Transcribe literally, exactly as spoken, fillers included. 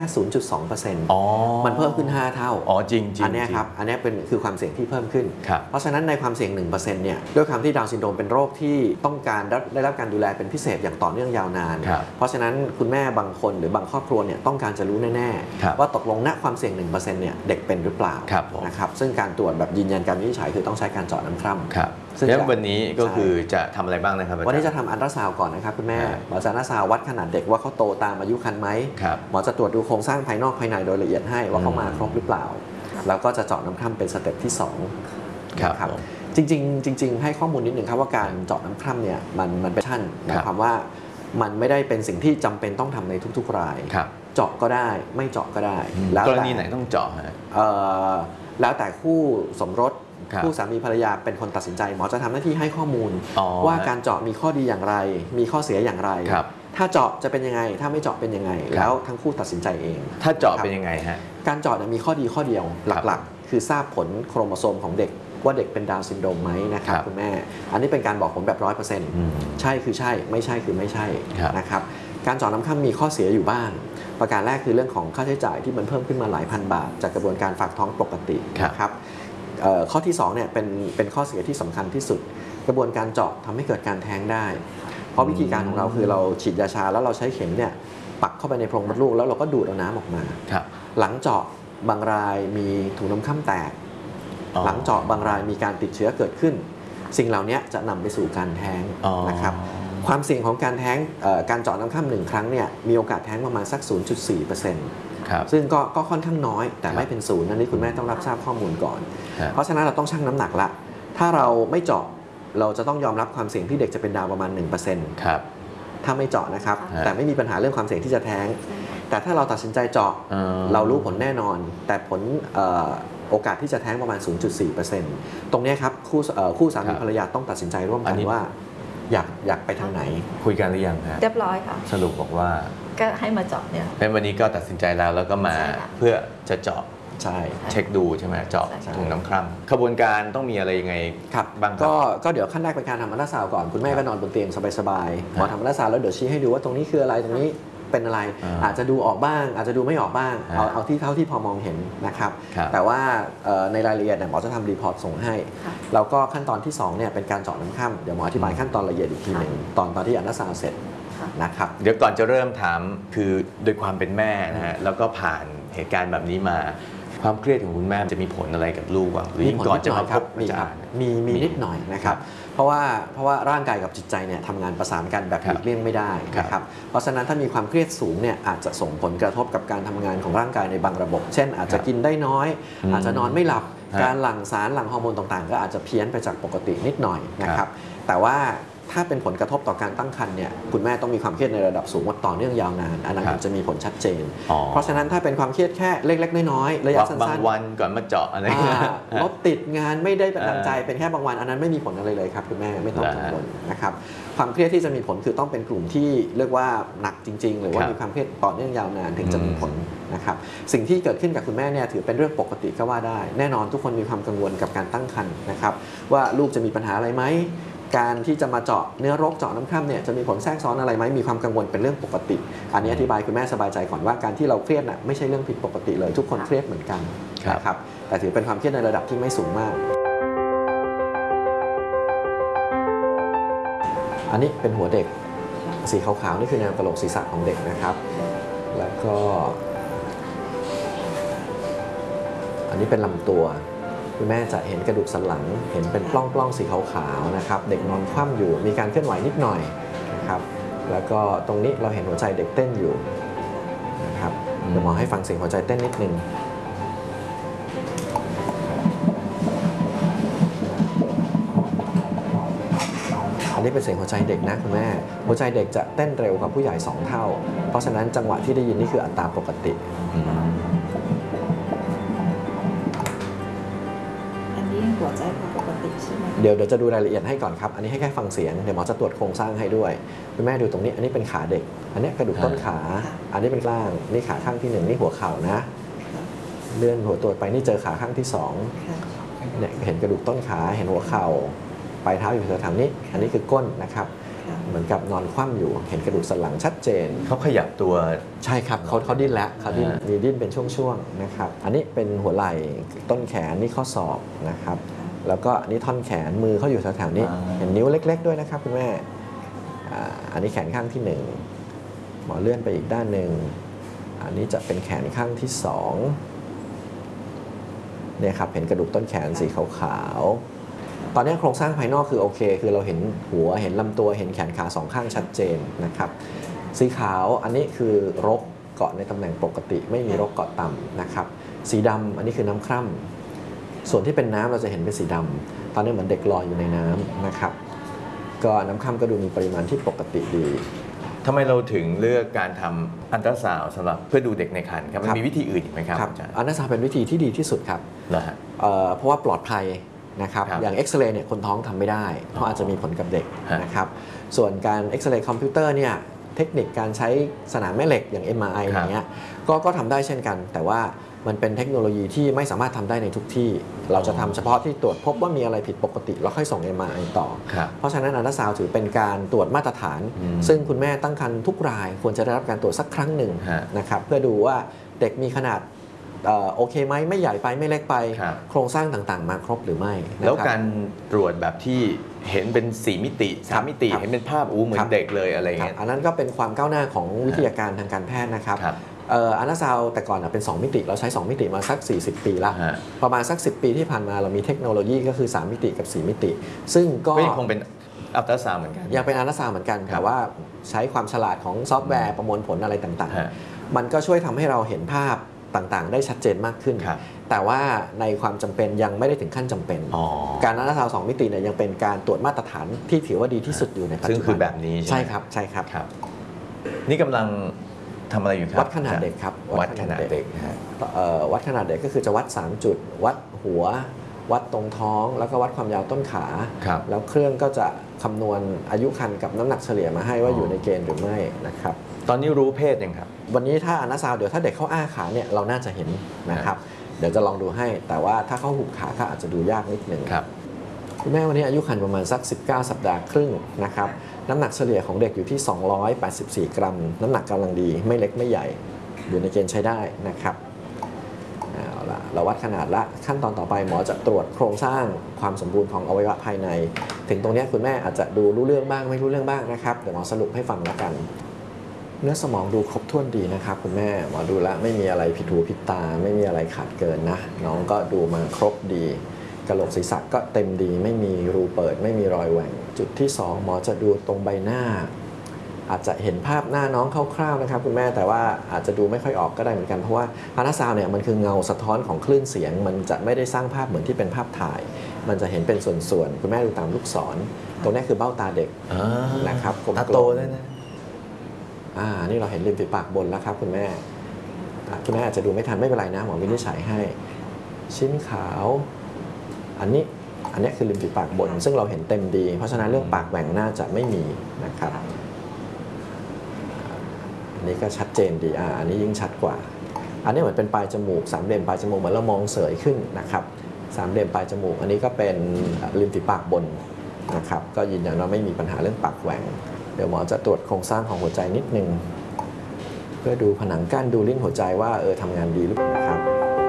ศูนย์จุดสองเปอร์เซ็นต์อ๋อมันเพิ่มขึ้นห้าเท่าอ๋อจริงจริงอันนี้ครับอันนี้เป็นคือความเสี่ยงที่เพิ่มขึ้นครับเพราะฉะนั้นในความเสี่ยง หนึ่งเปอร์เซ็นต์ เนี่ยด้วยความที่ดาวน์ซินโดรมเป็นโรคที่ต้องการได้รับการดูแลเป็นพิเศษอย่างต่อเนื่องยาวนานเพราะฉะนั้นคุณแม่บางคนหรือบางครอบครัวเนี่ยต้องการจะรู้แน่ๆว่าตกลงณความเสี่ยง หนึ่งเปอร์เซ็นต์ เนี่ยเด็กเป็นหรือเปล่านะครับซึ่งการตรวจแบบยืนยันการวินิจฉัยคือต้องใช้การเจาะน้ำคร่ำครับแล้ววันนี้ก็คือจะทำอะไรบ้างนะครับวันนี้จะทำอัลตราซาวด์ก่อนนะครับคุณแม่หมอจะอัลตราซาวด์วัดขนาดเด็กว่าเขาโตตามอายุครรภ์ไหมหมอจะตรวจดูโครงสร้างภายนอกภายในโดยละเอียดให้ว่าเขามาครบหรือเปล่าแล้วก็จะเจาะน้ำคร่ำเป็นสเต็ปที่สองครับจริงๆจริงๆให้ข้อมูลนิดหนึ่งครับว่าการเจาะน้ำคร่ำเนี่ยมันมันเป็นท่านหมายความว่ามันไม่ได้เป็นสิ่งที่จำเป็นต้องทำในทุกๆรายเจาะก็ได้ไม่เจาะก็ได้แล้วกรณีไหนต้องเจาะฮะแล้วแต่คู่สมรสผู้สามีภรรยาเป็นคนตัดสินใจหมอจะทำหน้าที่ให้ข้อมูลว่าการเจาะมีข้อดีอย่างไรมีข้อเสียอย่างไรถ้าเจาะจะเป็นยังไงถ้าไม่เจาะเป็นยังไงแล้วทั้งคู่ตัดสินใจเองถ้าเจาะเป็นยังไงฮะการเจาะมีข้อดีข้อเดียวหลักๆคือทราบผลโครโมโซมของเด็กว่าเด็กเป็นดาวน์ซินโดรมไหมนะครับคุณแม่อันนี้เป็นการบอกผลแบบ ร้อยเปอร์เซ็นต์ ใช่คือใช่ไม่ใช่คือไม่ใช่นะครับการเจาะน้ำคร่ำมีข้อเสียอยู่บ้างประการแรกคือเรื่องของค่าใช้จ่ายที่มันเพิ่มขึ้นมาหลายพันบาทจากกระบวนการฝากท้องปกตินะครับข้อที่สองเนี่ยเป็นเป็นข้อเสียที่สำคัญที่สุดกระบวนการเจาะทำให้เกิดการแท้งได้เพราะวิธีการของเราคือเราฉีดยาชาแล้วเราใช้เข็มเนี่ยปักเข้าไปในโพรงมดลูกแล้วเราก็ดูดเอาน้ำออกมาหลังเจาะบางรายมีถุงน้ำค่ำแตกหลังเจาะบางรายมีการติดเชื้อเกิดขึ้นสิ่งเหล่านี้จะนำไปสู่การแท้งนะครับความเสี่ยงของการแท้งการเจาะน้ำค่ำหนึ่งครั้งเนี่ยมีโอกาสแท้งประมาณสัก ศูนย์จุดสี่เปอร์เซ็นต์ ซึ่งก็ก็ค่อนข้างน้อยแต่ไม่เป็นศูนย์นั่นนี่คุณแม่ต้องรับทราบข้อมูลก่อนเพราะฉะนั้นเราต้องชั่งน้ำหนักละถ้าเราไม่เจาะเราจะต้องยอมรับความเสี่ยงที่เด็กจะเป็นดาวประมาณ หนึ่งเปอร์เซ็นต์ ครับถ้าไม่เจาะนะครับแต่ไม่มีปัญหาเรื่องความเสี่ยงที่จะแท้งแต่ถ้าเราตัดสินใจเจาะเรารู้ผลแน่นอนแต่ผลโอกาสที่จะแท้งประมาณ ศูนย์จุดสี่เปอร์เซ็นต์ ตรงนี้ครับคู่คู่สามีภรรยาต้องตัดสินใจร่วมกันว่าอยากอยากไปทางไหนคุยกันหรือยังฮะเรียบร้อยค่ะสรุปบอกว่าก็ให้มาเจาะเนี่ยเป็นวันนี้ก็ตัดสินใจแล้วแล้วก็มาเพื่อจะเจาะใช่เช็คดูใช่ไหมเจาะถุงน้ำคร่ำขบวนการต้องมีอะไรยังไงครับบางก็ก็เดี๋ยวขั้นแรกเป็นการทำอัลตราซาวด์ก่อนคุณแม่ก็นอนบนเตียงสบายๆหมอทำอัลตราซาวด์แล้วเดี๋ยวชี้ให้ดูว่าตรงนี้คืออะไรตรงนี้เป็นอะไรอาจจะดูออกบ้างอาจจะดูไม่ออกบ้างเอาเอาที่เท่าที่พอมองเห็นนะครับแต่ว่าในรายละเอียดหมอจะทำรีพอร์ตส่งให้แล้วก็ขั้นตอนที่สองเนี่ยเป็นการเจาะน้ำคร่ำเดี๋ยวหมออธิบายขั้นตอนละเอียดอีกทีหนึ่งตอนตอนที่อัลตราซาวด์เสร็จนะครับเดี๋ยวก่อนจะเริ่มถามคือโดยความเป็นแม่นะฮะแล้วก็ผ่านเหตุการณ์แบบนี้มาความเครียดของคุณแม่จะมีผลอะไรกับลูกบ้างหรือยิ่งก่อนจะมาพบอาจารย์มีมีนิดหน่อยนะครับเพราะว่าเพราะว่าร่างกายกับจิตใจเนี่ยทำงานประสานกันแบบหลีกเลี่ยงไม่ได้นะครับเพราะฉะนั้นถ้ามีความเครียดสูงเนี่ยอาจจะส่งผลกระทบกับการทำงานของร่างกายในบางระบบ เช่นอาจจะกินได้น้อยอาจจะนอนไม่หลับการหลั่งสารหลั่งฮอร์โมนต่างๆก็อาจจะเพี้ยนไปจากปกตินิดหน่อยนะครับแต่ว่าถ้าเป็นผลกระทบต่อการตั้งครรภ์เนี่ยคุณแม่ต้องมีความเครียดในระดับสูงต่อเนื่องยาวนานอันนั้นจะมีผลชัดเจนเพราะฉะนั้นถ้าเป็นความเครียดแค่เล็กๆน้อยๆระยะสั้นๆบางวันก่อนมาเจาะอะไรรถติดงานไม่ได้เป็นดังใจเป็นแค่บางวันอันนั้นไม่มีผลอะไรเลยครับคุณแม่ไม่ต้องกังวลนะครับความเครียดที่จะมีผลคือต้องเป็นกลุ่มที่เรียกว่าหนักจริงๆหรือว่ามีความเครียดต่อเนื่องยาวนานถึงจะมีผลนะครับสิ่งที่เกิดขึ้นกับคุณแม่เนี่ยถือเป็นเรื่องปกติก็ว่าได้แน่นอนทุกคนมีความกังวลกับการตั้งครรภ์นะครับว่าลูกจะมีปัญหาอะไรไหมการที่จะมาเจาะเนื้อรกเจาะน้ำคร่ำเนี่ยจะมีผลแทรกซ้อนอะไรไหมมีความกังวลเป็นเรื่องปกติอันนี้อธิบายคุณแม่สบายใจก่อนว่าการที่เราเครียดน่ะไม่ใช่เรื่องผิดปกติเลยทุกคนเครียดเหมือนกันนะครับแต่ถือเป็นความเครียดในระดับที่ไม่สูงมากอันนี้เป็นหัวเด็กสีขาวๆนี่คือแนวกะโหลกศีรษะของเด็กนะครับแล้วก็อันนี้เป็นลำตัวคุณแม่จะเห็นกระดูกสันหลังเห็นเป็นปล้องๆสีขาวๆนะครับเด็กนอนคว่ำอยู่มีการเคลื่อนไหวนิดหน่อยนะครับแล้วก็ตรงนี้เราเห็นหัวใจเด็กเต้นอยู่นะครับเดี๋ยวหมอให้ฟังเสียงหัวใจเต้นนิดนึงอันนี้เป็นเสียงหัวใจเด็กนะคุณแม่หัวใจเด็กจะเต้นเร็วกว่าผู้ใหญ่สองเท่าเพราะฉะนั้นจังหวะที่ได้ยินนี่คืออัตราปกติหัวใจปกติใช่ไหมเดี๋ยวเดี๋ยวจะดูรายละเอียดให้ก่อนครับอันนี้ให้แค่ฟังเสียงเดี๋ยวหมอจะตรวจโครงสร้างให้ด้วยคุณแม่ดูตรงนี้อันนี้เป็นขาเด็กอันนี้กระดูกต้นขาอันนี้เป็นกล้างนี่ขาข้างที่หนึ่งนี่หัวเข่านะเลื่อนหัวตัวไปนี่เจอขาข้างที่สองเนี่ยเห็นกระดูกต้นขาเห็นหัวเข่าปลายเท้าอยู่แถวๆนี้อันนี้คือก้นนะครับค่ะเหมือนกับนอนคว่ำอยู่เห็นกระดูกสันหลังชัดเจนเขาขยับตัวใช่ครับเขาเขาดิ้นแล้วเขาดิ้นอ่ามีมีดิ้นเป็นช่วงๆนะครับอันนี้เป็นหัวไหล่ต้นแขนนี่ข้อศอกนะครับแล้วก็อันนี้ท่อนแขนมือเขาอยู่แถวๆนี้เห็นนิ้วเล็กๆด้วยนะครับคุณแม่อ่าอันนี้แขนข้างที่หนึ่งหมอเลื่อนไปอีกด้านหนึ่งอันนี้จะเป็นแขนข้างที่สองเนี่ยครับเห็นกระดูกต้นแขนสีขาวๆตอนนี้โครงสร้างภายนอกคือโอเคคือเราเห็นหัวเห็นลำตัวเห็นแขนขาสองข้างชัดเจนนะครับสีขาวอันนี้คือรกเกาะในตำแหน่งปกติไม่มีรกเกาะต่ำนะครับสีดำอันนี้คือน้ำคร่ำส่วนที่เป็นน้ำเราจะเห็นเป็นสีดำตอนนี้เหมือนเด็กลอยอยู่ในน้ำนะครับก็น้ำคร่ำก็ดูมีปริมาณที่ปกติดีทำไมเราถึงเลือกการทำอัลตราซาวด์สำหรับเพื่อดูเด็กในครรภ์ครับมันมีวิธีอื่นอีกไหมครับครับอาจารย์อัลตราซาวด์เป็นวิธีที่ดีที่สุดครับนะฮะเอ่อเพราะว่าปลอดภัยนะครับครับอย่างเอ็กซเรย์เนี่ยคนท้องทำไม่ได้ เพราะอาจจะมีผลกับเด็กฮะนะครับส่วนการเอ็กซเรย์คอมพิวเตอร์เนี่ยเทคนิคการใช้สนามแม่เหล็กอย่าง เอ็ม อาร์ ไอ อย่างเงี้ยก็ก็ทำได้เช่นกัน แต่ว่ามันเป็นเทคโนโลยีที่ไม่สามารถทำได้ในทุกที่ เราจะทำเฉพาะที่ตรวจพบว่ามีอะไรผิดปกติแล้วค่อยส่ง เอ็ม อาร์ ไอ ต่อครับเพราะฉะนั้นอัลตราซาวด์ถือเป็นการตรวจมาตรฐานอืมซึ่งคุณแม่ตั้งครรภ์ทุกรายควรจะได้รับการตรวจสักครั้งหนึ่งฮะนะครับเพื่อดูว่าเด็กมีขนาดเอ่อโอเคไหมไม่ใหญ่ไปไม่เล็กไปครับโครงสร้างต่างๆ มาครบหรือไม่นะครับแล้วการตรวจแบบที่เห็นเป็นสี่มิติสามมิติครับเห็นเป็นภาพอู้เหมือครันบเด็กเลยอะไรครับเงี้ยอันนั้นก็เป็นความก้าวหน้าของวิทยาการทางการแพทย์นะครับครับเอ่ออัลตราซาวด์แต่ก่อนนะเป็น สอง มิติเราใช้ สอง มิติมาสัก สี่สิบ ปีละฮะประมาณสัก สิบ ปีที่ผ่านมาเรามีเทคโนโลยีก็คือ สาม มิติกับ สี่ มิติ ซึ่งก็ก็ยังคงเป็นอัลตราซาวด์เหมือนกันยังเป็นอัลตราซาวด์เหมือนกันครัแต่บว่าใช้ความฉลาดของซอฟต์แวร์ประมวลผลอะไรต่างฮะๆ มันก็ช่วยทำให้เราเห็นภาพต่างๆ ได้ชัดเจนมากขึ้นครับแต่ว่าในความจำเป็นยังไม่ได้ถึงขั้นจำเป็นอ๋อการอัลตราซาวด์สองมิติเนี่ยยังเป็นการตรวจมาตรฐานที่ถือว่าดีที่สุดอยู่ในปัจซึ่งจุบันคือแบบนี้ใช่ใช่ไหมครับใช่ครับครับ นี่กำลังทำอะไรอยู่ครับวัดขนาดเด็กครับวัดขนาดเด็กนะฮะเอ่อวัดขนาดเด็กก็คือจะวัด สาม จุด วัดหัว วัดตรงท้อง แล้วก็วัดความยาวต้นขาครับแล้วเครื่องก็จะคำนวณอายุครรภ์กับน้ำหนักเฉลี่ยมาให้ว่าอ๋อออยู่ในเกณฑ์หรือไม่นะครับตอนนี้รู้เพศยังครับวันนี้ถ้าอัลตราซาวด์เดี๋ยวถ้าเด็กเขาอ้าขาเนี่ยเราน่าจะเห็นนะครับ เดี๋ยวจะลองดูให้ แต่ว่าถ้าเขาหุบขาก็อาจจะดูยากนิดหนึ่งครับคุณแม่วันนี้อายุครรภ์ประมาณสัก สิบเก้า สัปดาห์ครึ่งนะครับ น้ำหนักเฉลี่ยของเด็กอยู่ที่ สองร้อยแปดสิบสี่ กรัม น้ำหนักกำลังดี ไม่เล็กไม่ใหญ่ อยู่ในเกณฑ์ใช้ได้นะครับเอาละเราวัดขนาดละขั้นตอนต่อไปหมอจะตรวจโครงสร้างความสมบูรณ์ของอวัยวะภายใน ถึงตรงนี้คุณแม่อาจจะดูรู้เรื่องบ้างไม่รู้เรื่องบ้างนะครับ เดี๋ยวหมอสรุปให้ฟังแล้วกัน เนื้อสมองดูครบถ้วนดีนะครับคุณแม่หมอดูแล้วไม่มีอะไรผิดหูผิดตา ไม่มีอะไรขาดเกินนะ น้องก็ดูมาครบดีกะโหลกศีรษะก็เต็มดี ไม่มีรูเปิด ไม่มีรอยแหว่ง จุดที่สองหมอจะดูตรงใบหน้า อาจจะเห็นภาพหน้าน้องคร่าวๆนะครับคุณแม่แต่ว่าอาจจะดูไม่ค่อยออกก็ได้เหมือนกันเพราะว่าอัลตราซาวด์เนี่ยมันคือเงาสะท้อนของคลื่นเสียง มันจะไม่ได้สร้างภาพเหมือนที่เป็นภาพถ่าย มันจะเห็นเป็นส่วนๆคุณแม่ดูตามลูกศร ตรงนี้คือเบ้าตาเด็ก นะครับกลมๆตาโตด้วยนะอ่านี่เราเห็นริมฝีปากบนแล้วครับคุณแม่อ่ะคุณแม่อาจจะดูไม่ทันไม่เป็นไรนะหมอวินิจฉัยให้ ชิ้นขาว อันนี้อันนี้คือริมฝีปากบน ซึ่งเราเห็นเต็มดี เพราะฉะนั้นเรื่องปากแหว่งน่าจะไม่มีนะครับอันนี้ก็ชัดเจนดีอ่าอันนี้ยิ่งชัดกว่า อันนี้เหมือนเป็นปลายจมูกสามเหลี่ยมปลายจมูกเหมือนเรามองเสยขึ้นนะครับสามเหลี่ยมปลายจมูก อันนี้ก็เป็นริมฝีปากบนนะครับก็ยืนยันว่าไม่มีปัญหาเรื่องปากแหว่ง เดี๋ยวหมอจะตรวจโครงสร้างของหัวใจนิดนึงเพื่อดูผนังกั้นดูลิ้นหัวใจว่าเออทำงานดีหรือเปล่านะครับ